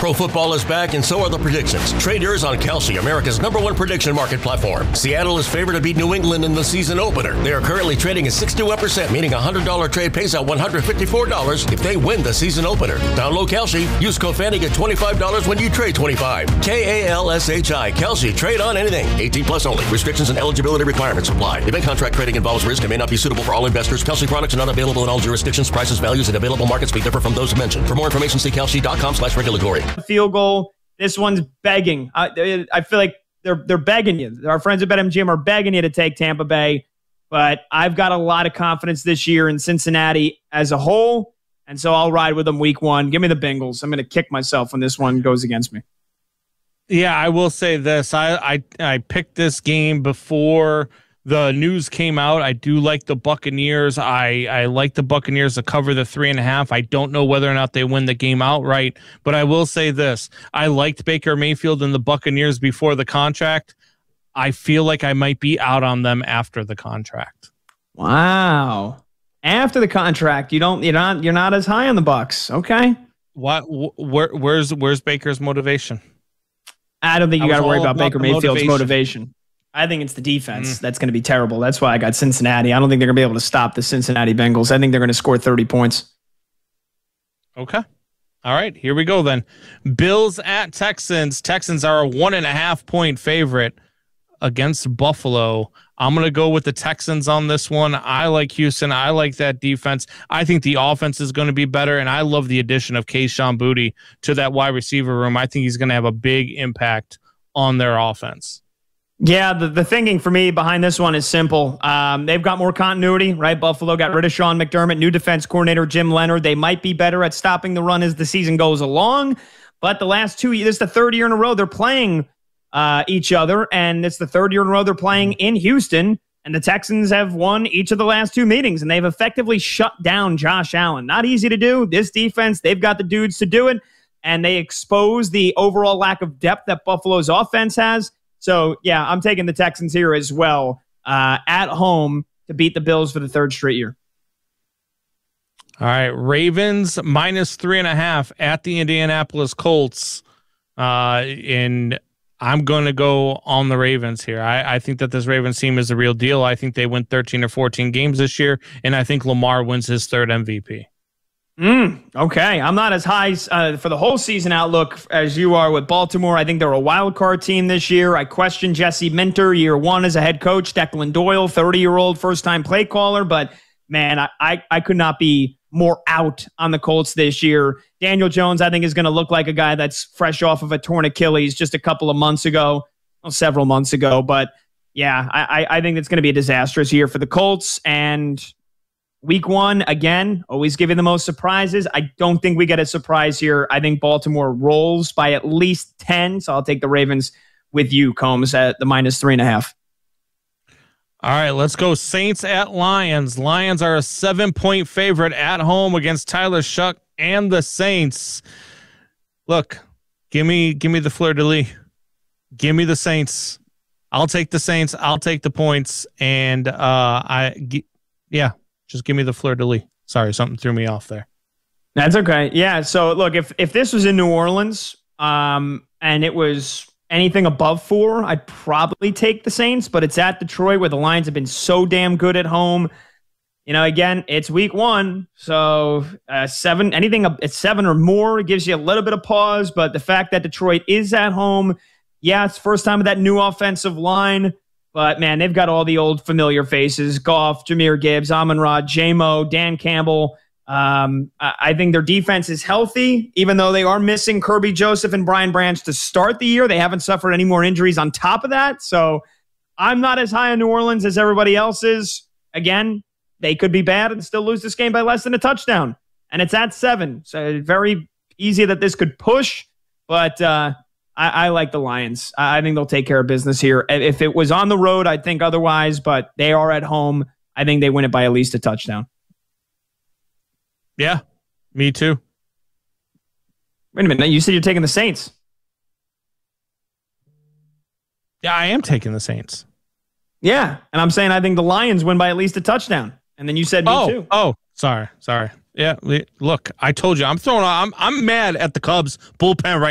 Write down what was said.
Pro football is back and so are the predictions. Trade yours on Kalshi, America's #1 prediction market platform. Seattle is favored to beat New England in the season opener. They are currently trading at 61%, meaning a $100 trade pays out $154 if they win the season opener. Download Kalshi. Use code FANNY, get $25 when you trade 25. Kalshi. Kalshi. Trade on anything. 18 plus only. Restrictions and eligibility requirements apply. Event contract trading involves risk and may not be suitable for all investors. Kalshi products are not available in all jurisdictions. Prices, values, and available markets may differ from those mentioned. For more information, see kalshi.com/regulatory. Field goal. This one's begging. I feel like they're begging you. Our friends at BetMGM are begging you to take Tampa Bay. But I've got a lot of confidence this year in Cincinnati as a whole. And so I'll ride with them week 1. Give me the Bengals. I'm going to kick myself when this one goes against me. Yeah, I will say this. I picked this game before the news came out. I do like the Buccaneers. I like the Buccaneers to cover the 3.5. I don't know whether or not they win the game outright, but I will say this. I liked Baker Mayfield and the Buccaneers before the contract. I feel like I might be out on them after the contract. Wow. After the contract, you're not as high on the Bucs. Okay. Where's Baker's motivation? I don't think you got to worry about Baker Mayfield's motivation. I think it's the defense that's going to be terrible. That's why I got Cincinnati. I don't think they're going to be able to stop the Cincinnati Bengals. I think they're going to score 30 points. Okay. All right, here we go then. Bills at Texans. Texans are a 1.5-point favorite against Buffalo. I'm going to go with the Texans on this one. I like Houston. I like that defense. I think the offense is going to be better, and I love the addition of Kayshon Boutte to that wide receiver room. I think he's going to have a big impact on their offense. Yeah, the thinking for me behind this one is simple. They've got more continuity, right? Buffalo got rid of Sean McDermott, new defense coordinator Jim Leonard. They might be better at stopping the run as the season goes along, but the last 2 years, this is the third year in a row they're playing each other, and it's the third year in a row they're playing in Houston, and the Texans have won each of the last 2 meetings, and they've effectively shut down Josh Allen. Not easy to do. This defense, they've got the dudes to do it, and they expose the overall lack of depth that Buffalo's offense has. So, yeah, I'm taking the Texans here as well at home to beat the Bills for the 3rd straight year. All right, Ravens -3.5 at the Indianapolis Colts. And I'm going to go on the Ravens here. I think that this Ravens team is the real deal. I think they win 13 or 14 games this year, and I think Lamar wins his 3rd MVP. Okay. I'm not as high for the whole season outlook as you are with Baltimore. I think they're a wild card team this year. I question Jesse Minter, year 1 as a head coach. Declan Doyle, 30-year-old first-time play caller. But, man, I could not be more out on the Colts this year. Daniel Jones, I think, is going to look like a guy that's fresh off of a torn Achilles just a couple of months ago. Well, several months ago. But, yeah, I think it's going to be a disastrous year for the Colts. And week 1, again, always giving the most surprises. I don't think we get a surprise here. I think Baltimore rolls by at least 10, so I'll take the Ravens with you, Combs, at the -3.5. All right, let's go Saints at Lions. Lions are a 7-point favorite at home against Tyler Shuck and the Saints. Look, give me the fleur-de-lis. Give me the Saints. I'll take the Saints. I'll take the points. And, just give me the fleur-de-lis. Sorry, something threw me off there. That's okay. Yeah, so look, if this was in New Orleans and it was anything above 4, I'd probably take the Saints, but it's at Detroit where the Lions have been so damn good at home. You know, again, it's week 1, so 7, anything at 7 or more gives you a little bit of pause, but the fact that Detroit is at home, yeah, it's first time with that new offensive line. But, man, they've got all the old familiar faces. Goff, Jahmyr Gibbs, Amon-Ra, J-Mo, Dan Campbell. I think their defense is healthy, even though they are missing Kirby Joseph and Brian Branch to start the year. They haven't suffered any more injuries on top of that. So I'm not as high on New Orleans as everybody else is. Again, they could be bad and still lose this game by less than a touchdown. And it's at 7. So very easy that this could push. But I like the Lions. I think they'll take care of business here. If it was on the road, I'd think otherwise, but they are at home. I think they win it by at least a touchdown. Yeah, me too. Wait a minute. You said you're taking the Saints. Yeah, I am taking the Saints. Yeah, and I'm saying I think the Lions win by at least a touchdown. And then you said me too. Oh, sorry. Yeah, look, I told you. I'm mad at the Cubs bullpen right